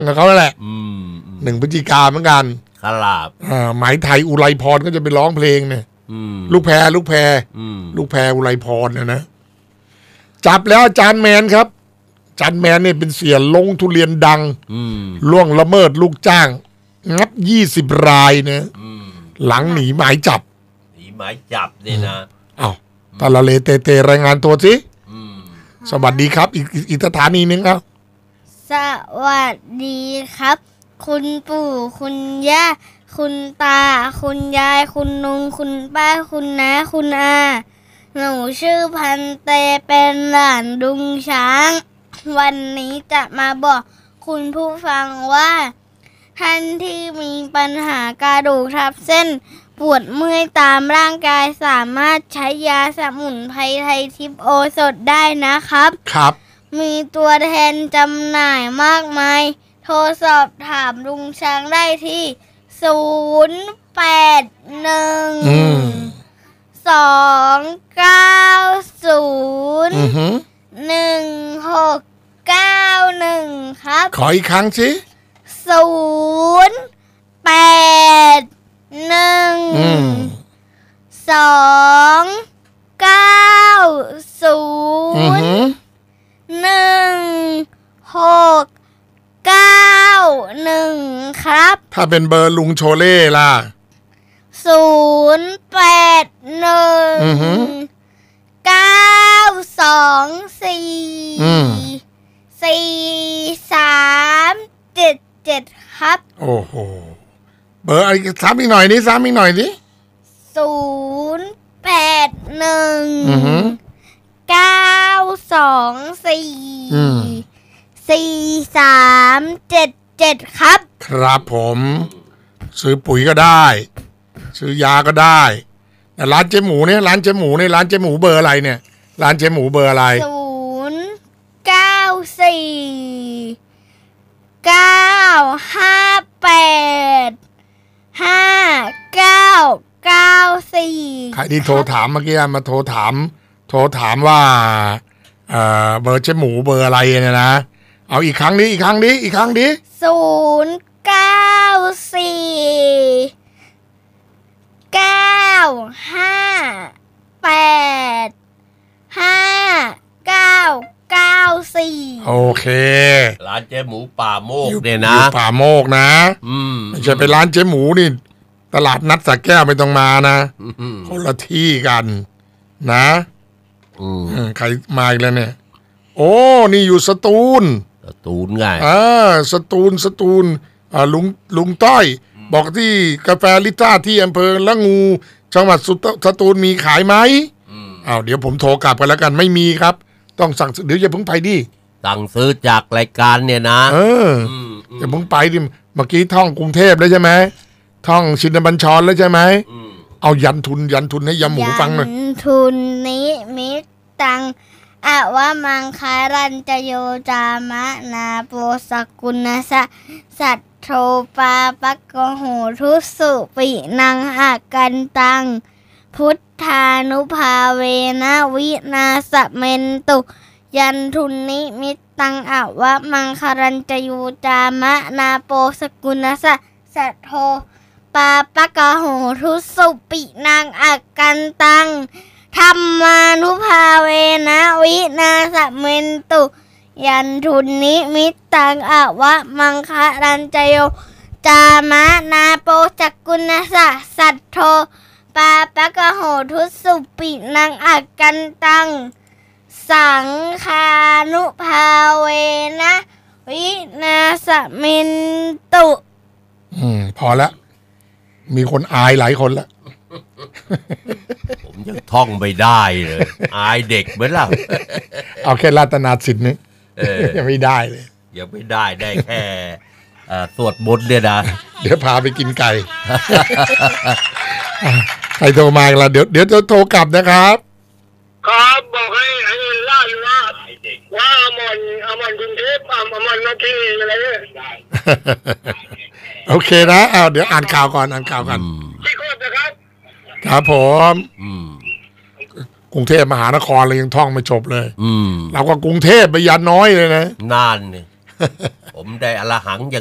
กับเขาแหละ1 พฤศจิกาเหมือนกันครับหมายไทยอุไรพรก็จะไปร้องเพลงเนี่ยลูกแพรอุไรพรนะจับแล้วอาจารย์แมนครับอาจารย์แมนเนี่ยเป็นเสียลงทุเรียนดังล่วงละเมิดลูกจ้างงับ20 รายนะหลังหนีหมายจับนี่นะอ้าวตาละเลเตรายงานตัวสิสวัสดีครับอีกสถานีนึงครับสวัสดีครับคุณปู่คุณย่าคุณตาคุณยายคุณลุงคุณป้าคุณน้าคุณอาหนูชื่อพันเตเป็นหลานดุงช้างวันนี้จะมาบอกคุณผู้ฟังว่าท่านที่มีปัญหากระดูกทับเส้นปวดเมื่อยตามร่างกายสามารถใช้ยาสมุนไพรไทยทิพย์โอสถได้นะครับมีตัวแทนจำหน่ายมากมายโทรสอบถามลุงช้างได้ที่0812901691ครับขออีกครั้งสิ 0812901691ครับถ้าเป็นเบอร์ลุงโชเล่ล่ะ 0819244377ครับโอ้โหเบอร์อะไรซ้ำอีกหน่อยดิ 0819244377ครับครับผมซื้อปุ๋ยก็ได้ซื้อยาก็ได้แต่ร้านเจ๊หมูเนี่ยร้านเจ๊หมูเบอร์อะไรเนี่ยร้านเจ๊หมูเบอร์อะไร 0949585994ใครที่โทรถามเมื่อกี้มาโทรถามว่าเบอร์เจ๊หมูเบอร์อะไรเนี่ยนะเอาอีกครั้งดิ 0949585994 โอเคร้านเจ๊หมูป่าโมกเนี่ยนะป่าโมกนะไม่ใช่ไปร้านเจ๊หมูนี่ตลาดนัดสระแก้วไม่ต้องมานะคนละที่กันนะใครมาอีกแล้วเนี่ยโอ้นี่อยู่สตูลไงสตูลลุงต้อยบอกที่กาแฟลิต้าที่อำเภอละงูจังหวัดสตูลมีขายไหมเดี๋ยวผมโทรกลับกันแล้วกันไม่มีครับต้องสั่งเดี๋ยวอย่าเพิ่งไปดิสั่งซื้อจากรายการเนี่ยนะอย่าเพิ่งไปดิเมื่อกี้ท่องกรุงเทพแล้วใช่ไหมท่องชินบัญชรแล้วใช่ไหมเอายันทุนให้ยำหมูฟังหน่อยยันทุนนี้มิตังอะวะมังคารันจโยจามะนาโปสกุณสะสัตโทปาปะกโหทุสุปินังอากันตังพุทธานุภาเวนะวินาสเมนตุยันทุนนิมิตังอะวะมังคารันจโยจามะนาโปสกุณสะสัตโทปาปะกโหทุสุปินังอากันตังธรรมานุภาเวนะวินาสเมนตุยันทุนนิมิตังอะวะมังคารันจโยจามะนาโปจักกุณสะสัทโธปาปะกะโหทุสุปินังอากันตังสังฆานุภาเวนะวินาสเมนตุพอแล้วมีคนอายหลายคนแล้วผมยังท่องไม่ได้เลยอายเด็กเหมือนเราเอาแค่รัตนาสิทธิ์นี่ยังไม่ได้เลยยังไม่ได้แค่สวดมนต์เนี่ยนะเดี๋ยวพาไปกินไก่ใครโทรมาแล้วเดี๋ยวจะโทรกลับนะครับครับบอกให้ล่าอยู่ว่าอมรกรุงเทพอมรมาที่อะไรเนี่ยโอเคนะเดี๋ยวอ่านข่าวก่อนที่โคตรนะครับครับผมกรุงเทพมหานครเลยยังท่องไม่จบเลยเราก็กรุงเทพไปยันน้อยเลยนะนานนี่ผมได้อรหังอย่าง